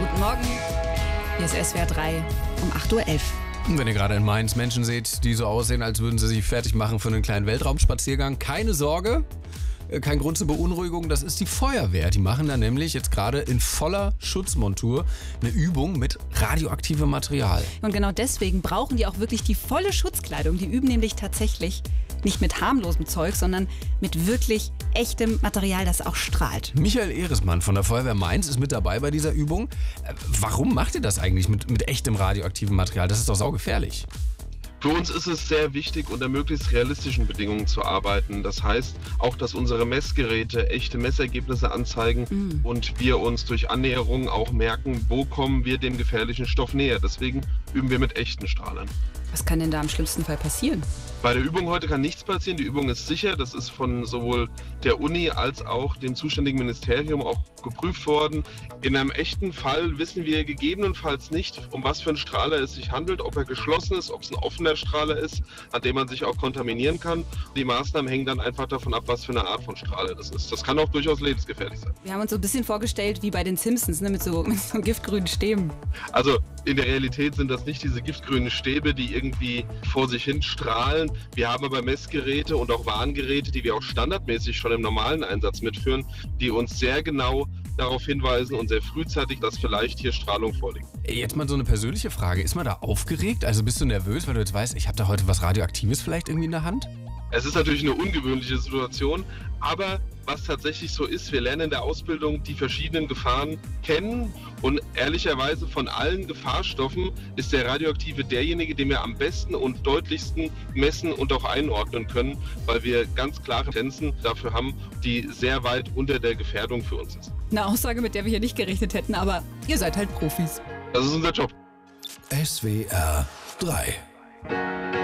Guten Morgen, hier ist SWR 3 um 8.11 Uhr. Und wenn ihr gerade in Mainz Menschen seht, die so aussehen, als würden sie sich fertig machen für einen kleinen Weltraumspaziergang, keine Sorge, kein Grund zur Beunruhigung, das ist die Feuerwehr. Die machen da nämlich jetzt gerade in voller Schutzmontur eine Übung mit radioaktivem Material. Und genau deswegen brauchen die auch wirklich die volle Schutzkleidung. Die üben nämlich tatsächlich nicht mit harmlosem Zeug, sondern mit wirklich echtem Material, das auch strahlt. Michael Ehresmann von der Feuerwehr Mainz ist mit dabei bei dieser Übung. Warum macht ihr das eigentlich mit echtem radioaktivem Material? Das ist doch saugefährlich. Für uns ist es sehr wichtig, unter möglichst realistischen Bedingungen zu arbeiten. Das heißt auch, dass unsere Messgeräte echte Messergebnisse anzeigen und wir uns durch Annäherung auch merken, wo kommen wir dem gefährlichen Stoff näher. Deswegen üben wir mit echten Strahlern. Was kann denn da im schlimmsten Fall passieren? Bei der Übung heute kann nichts passieren. Die Übung ist sicher. Das ist von sowohl der Uni als auch dem zuständigen Ministerium auch geprüft worden. In einem echten Fall wissen wir gegebenenfalls nicht, um was für einen Strahler es sich handelt, ob er geschlossen ist, ob es ein offener Strahler ist, an dem man sich auch kontaminieren kann. Die Maßnahmen hängen dann einfach davon ab, was für eine Art von Strahler das ist. Das kann auch durchaus lebensgefährlich sein. Wir haben uns so ein bisschen vorgestellt wie bei den Simpsons, ne, mit so giftgrünen Stäben. Also in der Realität sind das nicht diese giftgrünen Stäbe, die irgendwie vor sich hin strahlen. Wir haben aber Messgeräte und auch Warngeräte, die wir auch standardmäßig schon im normalen Einsatz mitführen, die uns sehr genau darauf hinweisen und sehr frühzeitig, dass vielleicht hier Strahlung vorliegt. Jetzt mal so eine persönliche Frage. Ist man da aufgeregt? Also bist du nervös, weil du jetzt weißt, ich habe da heute was Radioaktives vielleicht irgendwie in der Hand? Es ist natürlich eine ungewöhnliche Situation, aber was tatsächlich so ist, wir lernen in der Ausbildung die verschiedenen Gefahren kennen und ehrlicherweise von allen Gefahrstoffen ist der Radioaktive derjenige, den wir am besten und deutlichsten messen und auch einordnen können, weil wir ganz klare Grenzen dafür haben, die sehr weit unter der Gefährdung für uns ist. Eine Aussage, mit der wir hier nicht gerechnet hätten, aber ihr seid halt Profis. Das ist unser Job. SWR 3